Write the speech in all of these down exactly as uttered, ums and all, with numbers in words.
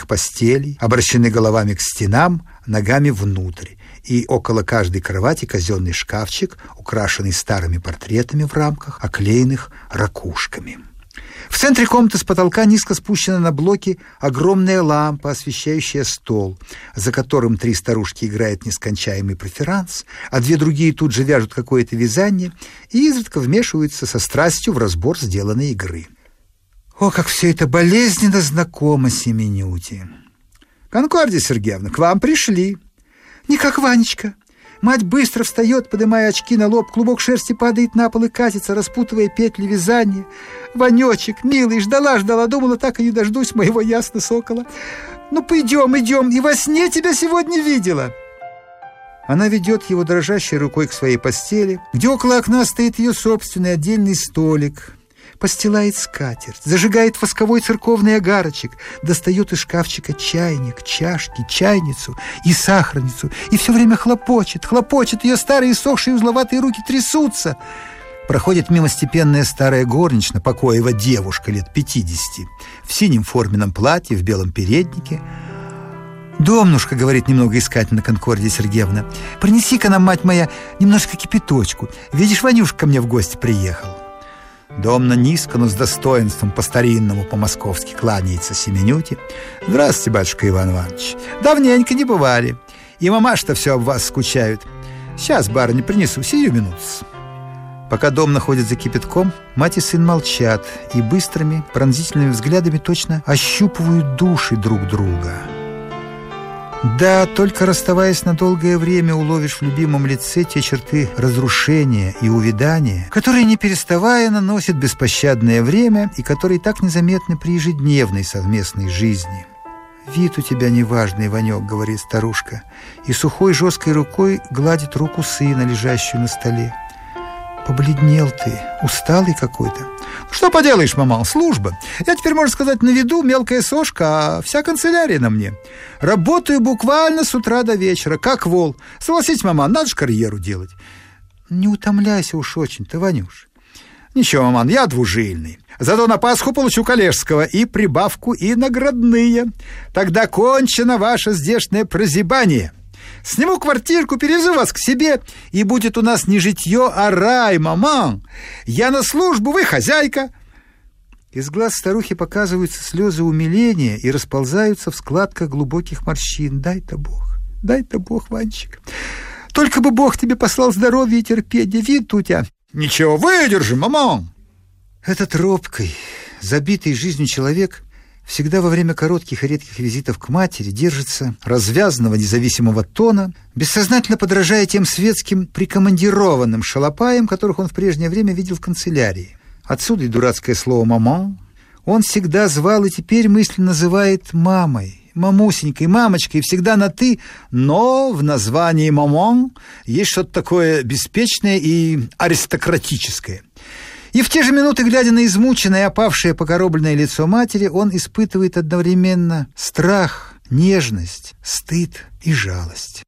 двух постелей обращены головами к стенам, ногами внутрь, и около каждой кровати казенный шкафчик, украшенный старыми портретами в рамках, оклеенных ракушками. В центре комнаты с потолка низко спущена на блоки огромная лампа, освещающая стол, за которым три старушки играют нескончаемый преферанс, а две другие тут же вяжут какое-то вязание и изредка вмешиваются со страстью в разбор сделанной игры. О, как все это болезненно знакомо Семенюте! Конкордия Сергеевна, к вам пришли. Не как Ванечка. Мать быстро встает, поднимая очки на лоб, клубок шерсти падает на пол и катится, распутывая петли вязания. Ванечек, милый, ждала-ждала, думала, так и не дождусь моего ясно-сокола. Ну, пойдем, идем, и во сне тебя сегодня видела. Она ведет его дрожащей рукой к своей постели, где около окна стоит ее собственный отдельный столик. Постилает скатерть, зажигает восковой церковный огарочек, достает из шкафчика чайник, чашки, чайницу и сахарницу, и все время хлопочет, хлопочет, ее старые сохшие узловатые руки трясутся. Проходит мимо степенная старая горничная, покоева девушка лет пятидесяти, в синем форменном платье, в белом переднике. «Домнушка, — говорит немного искательно Конкордия Сергеевна, — принеси-ка нам, мать моя, немножко кипяточку. Видишь, Ванюшка ко мне в гости приехал». Домна низко, но с достоинством по-старинному, по-московски кланяется Семенюте. «Здравствуйте, батюшка Иван Иванович. Давненько не бывали. И мамаш-то все об вас скучают. Сейчас, барыня, принесу, сию минуту». Пока Домна ходит за кипятком, мать и сын молчат и быстрыми, пронзительными взглядами точно ощупывают души друг друга. Да, только расставаясь на долгое время, уловишь в любимом лице те черты разрушения и увядания, которые, не переставая, наносят беспощадное время и которые так незаметны при ежедневной совместной жизни. «Вид у тебя неважный, Ванек, — говорит старушка, и сухой жесткой рукой гладит руку сына, лежащую на столе. Побледнел ты, усталый какой-то». «Что поделаешь, мама, служба. Я теперь, можно сказать, на виду, мелкая сошка, а вся канцелярия на мне. Работаю буквально с утра до вечера, как вол. Согласитесь, мама, надо же карьеру делать». «Не утомляйся уж очень-то, Ванюш». «Ничего, маман, я двужильный. Зато на Пасху получу коллежского и прибавку, и наградные. Тогда кончено ваше здешнее прозябание. Сниму квартирку, перевезу вас к себе, и будет у нас не житье, а рай, маман. Я на службу, вы хозяйка». Из глаз старухи показываются слезы умиления и расползаются в складках глубоких морщин. «Дай-то Бог, дай-то Бог, Ванечек. Только бы Бог тебе послал здоровья и терпения. Вид у тебя». «Ничего, выдержим, маман». Этот робкий, забитый жизнью человек всегда во время коротких и редких визитов к матери держится развязанного независимого тона, бессознательно подражая тем светским прикомандированным шалопаям, которых он в прежнее время видел в канцелярии. Отсюда и дурацкое слово «маман». Он всегда звал и теперь мысленно называет мамой, мамусенькой, мамочкой, всегда на «ты», но в названии «маман» есть что-то такое беспечное и аристократическое. И в те же минуты, глядя на измученное, опавшее, покоробленное лицо матери, он испытывает одновременно страх, нежность, стыд и жалость.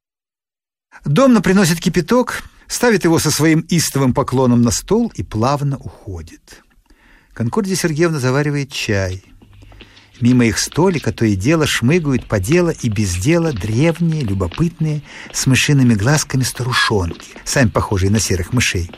Домна приносит кипяток, ставит его со своим истовым поклоном на стол и плавно уходит. Конкордия Сергеевна заваривает чай. Мимо их столика то и дело шмыгают по делу и без дела древние, любопытные, с мышиными глазками старушонки, сами похожие на серых мышей.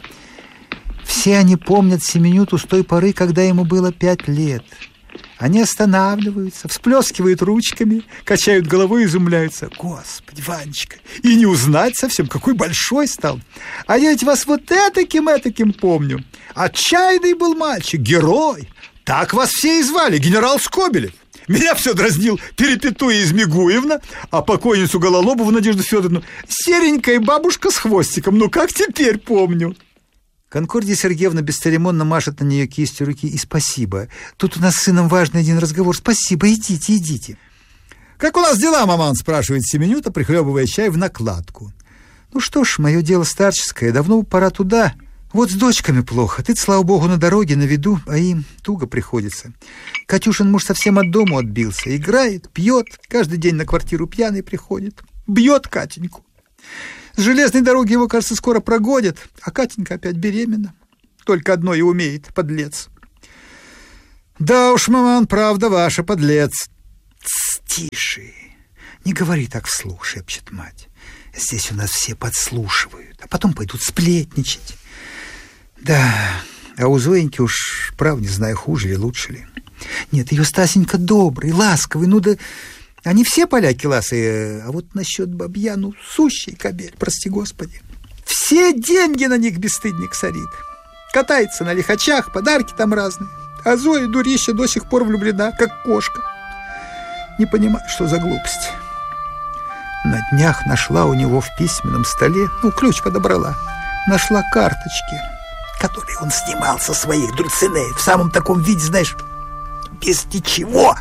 Все они помнят Семенюту с той поры, когда ему было пять лет. Они останавливаются, всплескивают ручками, качают головой и изумляются. «Господи, Ванечка, и не узнать совсем, какой большой стал! А я ведь вас вот этаким-этаким помню. Отчаянный был мальчик, герой! Так вас все и звали, генерал Скобелев. Меня все дразнил Перепетуя Измигуевна, а покойницу Гололобову Надежду Федоровну серенькая бабушка с хвостиком. Ну, как теперь помню!» Конкордия Сергеевна бесцеремонно машет на нее кистью руки. «И спасибо. Тут у нас с сыном важный один разговор. Спасибо, идите, идите». «Как у нас дела, маман?» — спрашивает Семенюта, прихлебывая чай в накладку. «Ну что ж, мое дело старческое. Давно пора туда. Вот с дочками плохо. Ты, слава богу, на дороге, на виду, а им туго приходится. Катюшин муж совсем от дому отбился. Играет, пьет, каждый день на квартиру пьяный приходит. Бьет Катеньку. С железной дороги его, кажется, скоро прогонят, а Катенька опять беременна. Только одно и умеет, подлец». «Да уж, маман, правда ваша, подлец». «Тс, Тише, не говори так вслух, шепчет мать. Здесь у нас все подслушивают, а потом пойдут сплетничать. Да, а у Зоеньки уж, прав, не знаю, хуже ли, лучше ли. Нет, ее Стасенька добрый, ласковый, ну да... Они все поляки ласые, а вот насчет бабья, ну, сущий кобель, прости господи. Все деньги на них бесстыдник сорит. Катается на лихачах, подарки там разные. А Зоя, дурища, до сих пор влюблена, как кошка. Не понимаю, что за глупость. На днях нашла у него в письменном столе, ну, ключ подобрала, нашла карточки, которые он снимал со своих Дульцинеев, в самом таком виде, знаешь, без ничего.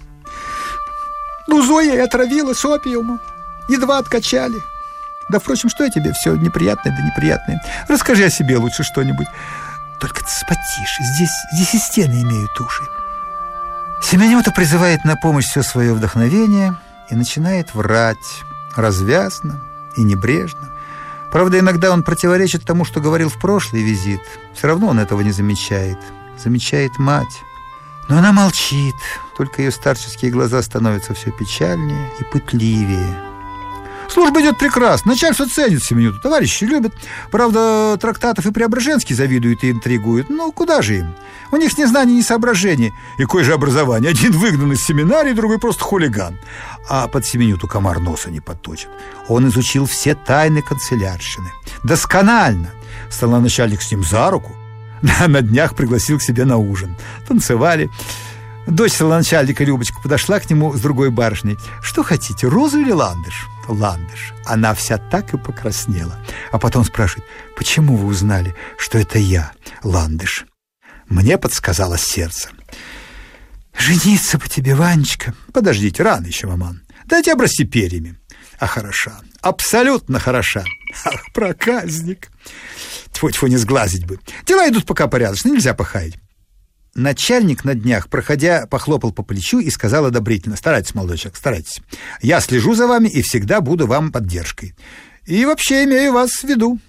Ну, Зоя и отравилась опиумом, едва откачали. Да, впрочем, что я тебе все неприятное да неприятное? Расскажи о себе лучше что-нибудь. Только ты потише, здесь, здесь и стены имеют уши. Семенюта призывает на помощь все свое вдохновение и начинает врать развязно и небрежно. Правда, иногда он противоречит тому, что говорил в прошлый визит. Все равно он этого не замечает. Замечает мать. Но она молчит, только ее старческие глаза становятся все печальнее и пытливее. Служба идет прекрасно, начальство ценит Семенюту, товарищи любят. Правда, Трактатов и Преображенский завидуют и интригуют. Ну, куда же им? У них ни знаний, ни соображений. И кое же образование. Один выгнан из семинарии, другой просто хулиган. А под Семенюту комар носа не подточит. Он изучил все тайны канцелярщины. Досконально. Стал начальник с ним за руку. На днях пригласил к себе на ужин. Танцевали. Дочь столоначальника Любочка подошла к нему с другой барышней. «Что хотите, розу или ландыш?» «Ландыш». Она вся так и покраснела. А потом спрашивает: «Почему вы узнали, что это я, ландыш?» Мне подсказало сердце. «Жениться по тебе, Ванечка». «Подождите, рано еще, маман. Дайте обрасти перьями». «А хороша, абсолютно хороша». «Ах, проказник». Тьфу-тьфу, не сглазить бы. Дела идут пока порядочно, нельзя похаять. Начальник на днях, проходя, похлопал по плечу и сказал одобрительно: «Старайтесь, молодой человек, старайтесь. Я слежу за вами и всегда буду вам поддержкой. И вообще имею вас в виду».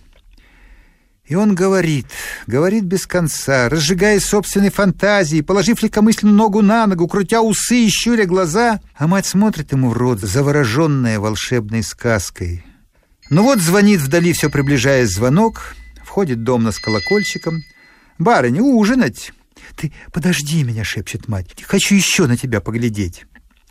И он говорит, говорит без конца, разжигая собственной фантазией, положив легкомысленную ногу на ногу, крутя усы и щуря глаза. А мать смотрит ему в рот, завороженная волшебной сказкой. Ну вот звонит вдали, все приближаясь, звонок. Входит домна с колокольчиком. «Барыня, ужинать!» «Ты подожди меня», — шепчет мать. «Хочу еще на тебя поглядеть».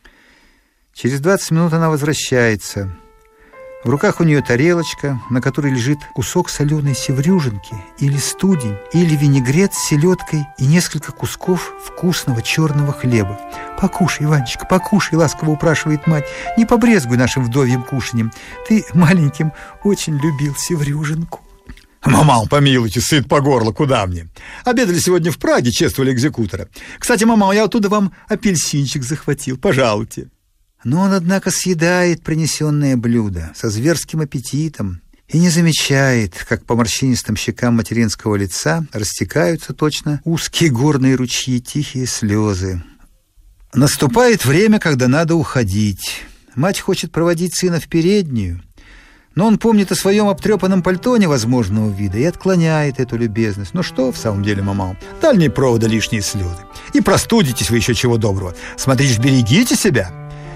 Через двадцать минут она возвращается. В руках у нее тарелочка, на которой лежит кусок соленой севрюжинки, или студень, или винегрет с селедкой и несколько кусков вкусного черного хлеба. «Покушай, Иванечка, покушай», — ласково упрашивает мать. «Не побрезгуй нашим вдовьим кушаньем. Ты маленьким очень любил севрюжинку». «Маман, помилуйте, сыт по горло, куда мне? Обедали сегодня в Праге, чествовали экзекутора. Кстати, маман, я оттуда вам апельсинчик захватил, пожалуйте». Но он, однако, съедает принесенное блюдо со зверским аппетитом и не замечает, как по морщинистым щекам материнского лица растекаются точно узкие горные ручьи, тихие слезы. Наступает время, когда надо уходить. Мать хочет проводить сына в переднюю, но он помнит о своем обтрепанном пальто невозможного вида и отклоняет эту любезность. Ну что в самом деле, мама, дальние провода, лишние слезы. И простудитесь вы еще чего доброго. Смотришь, берегите себя.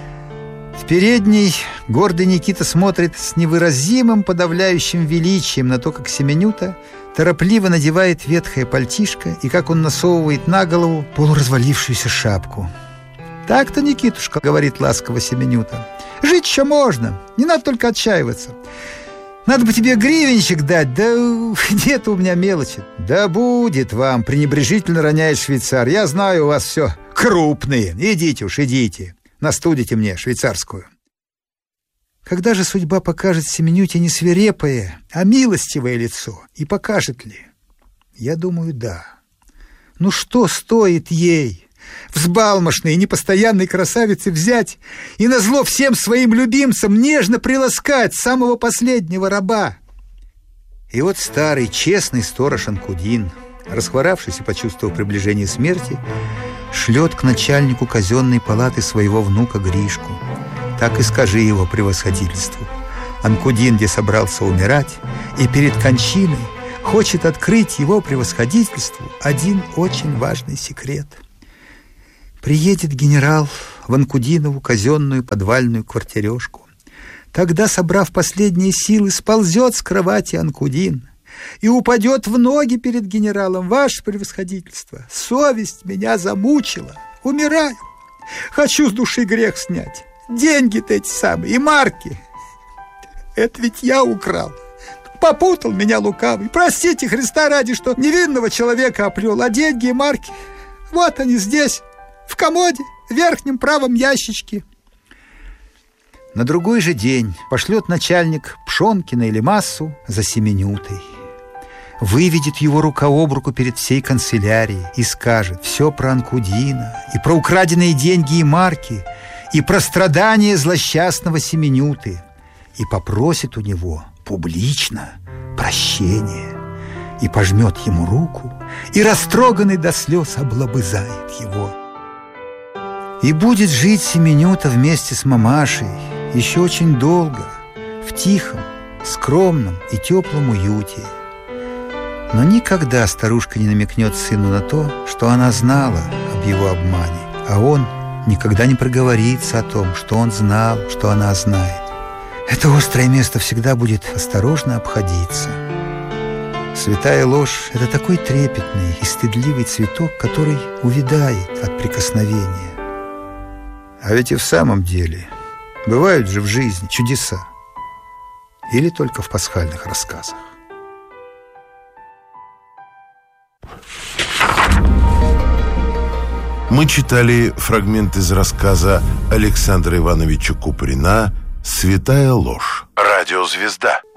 В передней гордый Никита смотрит с невыразимым подавляющим величием на то, как Семенюта торопливо надевает ветхое пальтишко и как он насовывает на голову полуразвалившуюся шапку. «Так-то, Никитушка, — говорит ласково Семенюта, — жить еще можно, не надо только отчаиваться. Надо бы тебе гривенчик дать, да нет у меня мелочи». «Да будет вам, — пренебрежительно роняет швейцар, — я знаю, у вас все крупные, идите уж, идите, настудите мне швейцарскую». Когда же судьба покажет Семенюте не свирепое, а милостивое лицо, и покажет ли? Я думаю, да. Ну что стоит ей, взбалмошной и непостоянной красавице, взять и назло всем своим любимцам нежно приласкать самого последнего раба? И вот старый честный сторож Анкудин, расхворавшись и почувствовав приближение смерти, шлет к начальнику казенной палаты своего внука Гришку: «Так и скажи его превосходительству. Анкудин, где собрался умирать, и перед кончиной хочет открыть его превосходительству один очень важный секрет. Приедет генерал в Анкудинову казенную подвальную квартирешку. Тогда, собрав последние силы, сползет с кровати Анкудин и упадет в ноги перед генералом. Ваше превосходительство, совесть меня замучила, умираю, хочу с души грех снять. Деньги-то эти самые и марки, это ведь я украл. Попутал меня лукавый. Простите Христа ради, что невинного человека оплел, а деньги и марки, вот они здесь, в комоде, в верхнем правом ящичке. На другой же день пошлет начальник Пшонкина или Массу за Семенютой. Выведет его рука об руку перед всей канцелярией и скажет все про Анкудина, и про украденные деньги и марки, и про страдания злосчастного Семенюты, и попросит у него публично прощения, и пожмет ему руку, и растроганный до слез облобызает его. И будет жить Семенюта вместе с мамашей еще очень долго, в тихом, скромном и теплом уюте. Но никогда старушка не намекнет сыну на то, что она знала об его обмане, а он никогда не проговорится о том, что он знал, что она знает. Это острое место всегда будет осторожно обходиться. Святая ложь – это такой трепетный и стыдливый цветок, который увядает от прикосновения. А ведь и в самом деле бывают же в жизни чудеса. Или только в пасхальных рассказах. Мы читали фрагмент из рассказа Александра Ивановича Куприна «Святая ложь». Радиозвезда.